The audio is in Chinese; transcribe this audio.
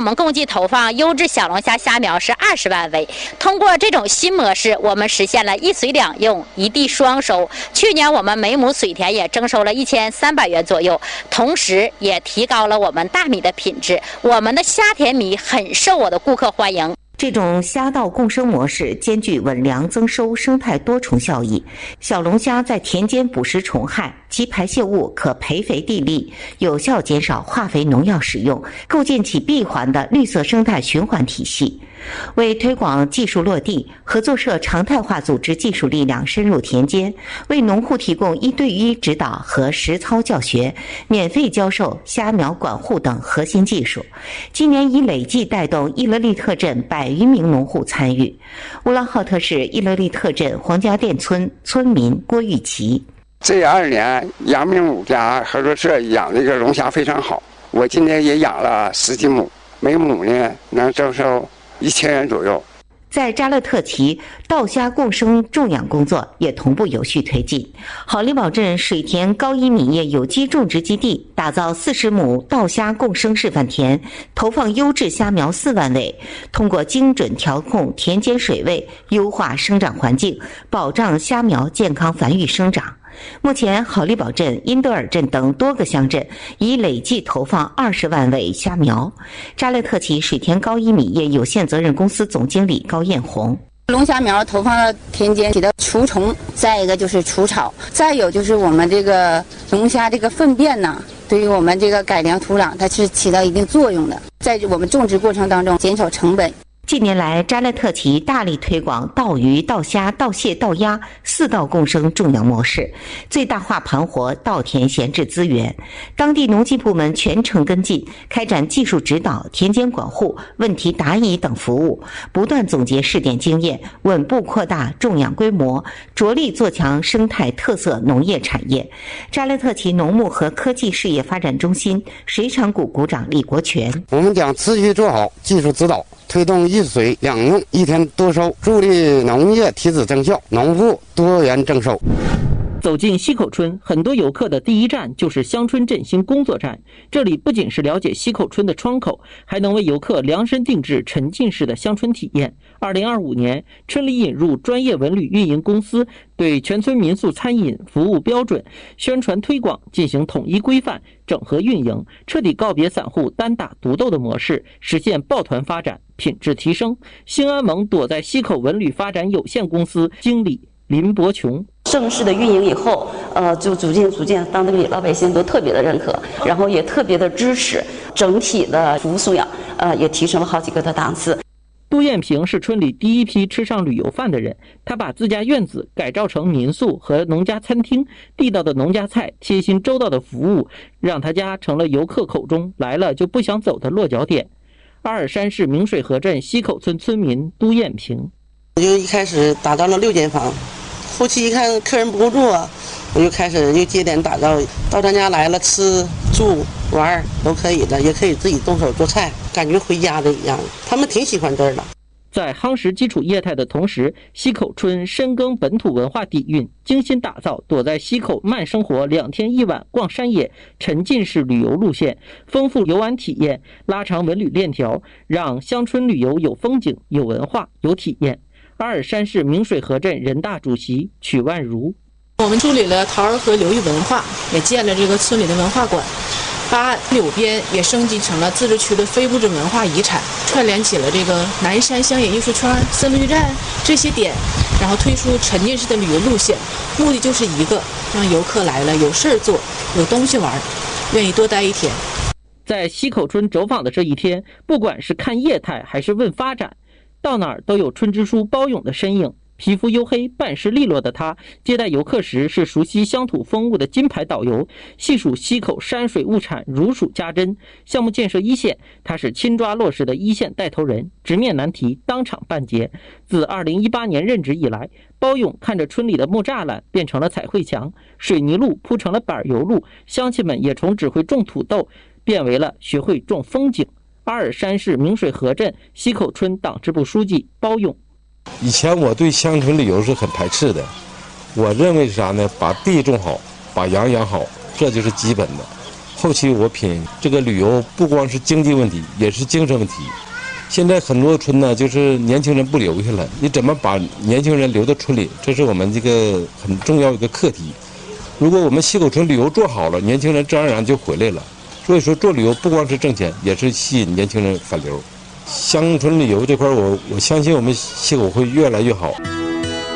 们共计投放优质小龙虾虾苗是20万尾。通过这种新模式，我们实现了一水两用、一地双收。去年我们每亩水田也征收了1300元左右，同时也提高了我们大米的品质。我们的虾田米很受我的顾客欢迎。 这种虾稻共生模式兼具稳粮增收、生态多重效益。小龙虾在田间捕食虫害，其排泄物可培肥地力，有效减少化肥农药使用，构建起闭环的绿色生态循环体系。为推广技术落地，合作社常态化组织技术力量深入田间，为农户提供1对1指导和实操教学，免费教授虾苗管护等核心技术。今年已累计带动伊勒利特镇100余名农户参与。乌兰浩特市伊勒利特镇黄家店村村民郭玉琪： 这2年杨明武家合作社养这个龙虾非常好，我今年也养了10几亩，每亩呢能征收1000元左右。 在扎勒特旗，稻虾共生种养工作也同步有序推进。好利堡镇水田高一米业有机种植基地打造40亩稻虾共生示范田，投放优质虾苗4万尾，通过精准调控田间水位，优化生长环境，保障虾苗健康繁育生长。目前，好利堡镇、因德尔镇等多个乡镇已累计投放20万尾虾苗。扎勒特旗水田高一米业有限责任公司总经理高艳红： 龙虾苗投放到田间起到除虫，再一个就是除草，再有就是我们这个龙虾这个粪便呢，对于我们这个改良土壤它是起到一定作用的，在我们种植过程当中减少成本。 近年来，扎勒特旗大力推广稻鱼、稻虾、稻蟹、稻鸭4稻共生种养模式，最大化盘活稻田闲置资源。当地农技部门全程跟进，开展技术指导、田间管护、问题答疑等服务，不断总结试点经验，稳步扩大种养规模，着力做强生态特色农业产业。扎勒特旗农牧和科技事业发展中心水产股股长李国权： 我们将持续做好技术指导，推动一水两用、一田多收，助力农业提质增效，农户多元增收。 走进溪口村，很多游客的第一站就是乡村振兴工作站。这里不仅是了解溪口村的窗口，还能为游客量身定制沉浸式的乡村体验。2025年，村里引入专业文旅运营公司，对全村民宿餐饮服务标准、宣传推广进行统一规范、整合运营，彻底告别散户单打独斗的模式，实现抱团发展、品质提升。兴安盟躲在溪口文旅发展有限公司经理林伯琼： 正式的运营以后，就逐渐当地老百姓都特别的认可，然后也特别的支持，整体的服务素养，也提升了好几个的档次。 杜艳平是村里第一批吃上旅游饭的人，他把自家院子改造成民宿和农家餐厅，地道的农家菜、贴心周到的服务，让他家成了游客口中来了就不想走的落脚点。阿尔山市明水河镇溪口村村民杜艳平： 我就一开始打造了6间房，后期一看客人不够住啊，我就开始又接点打造，到咱家来了吃住玩都可以的，也可以自己动手做菜，感觉回家的一样，他们挺喜欢这儿的。 在夯实基础业态的同时，溪口村深耕本土文化底蕴，精心打造躲在溪口慢生活2天1晚逛山野沉浸式旅游路线，丰富游玩体验，拉长文旅链条，让乡村旅游有风景、有文化、有体验。阿尔山市明水河镇人大主席曲万如： 我们处理了桃儿河流域文化，也建了这个村里的文化馆，把柳边也升级成了自治区的非物质文化遗产，串联起了这个南山乡野艺术圈、森绿站这些点，然后推出沉浸式的旅游路线，目的就是一个，让游客来了有事儿做，有东西玩，愿意多待1天。 在溪口村走访的这一天，不管是看业态还是问发展，到哪儿都有村支书包勇的身影。皮肤黝黑、办事利落的他，接待游客时是熟悉乡土风物的金牌导游，细数溪口山水物产如数家珍。项目建设一线，他是亲抓落实的一线带头人，直面难题，当场办结。自2018年任职以来，包勇看着村里的木栅栏变成了彩绘墙，水泥路铺成了柏油路，乡亲们也从只会种土豆变为了学会种风景。阿尔山市明水河镇溪口村党支部书记包勇： 以前我对乡村旅游是很排斥的，我认为是啥呢？把地种好，把羊养好，这就是基本的。 后期我品这个旅游不光是经济问题，也是精神问题。现在很多村呢，就是年轻人不留下了，你怎么把年轻人留到村里？这是我们这个很重要一个课题。如果我们溪口村旅游做好了，年轻人自然而然就回来了。所以说，做旅游不光是挣钱，也是吸引年轻人返流。乡村旅游这块，我相信我们溪口会越来越好。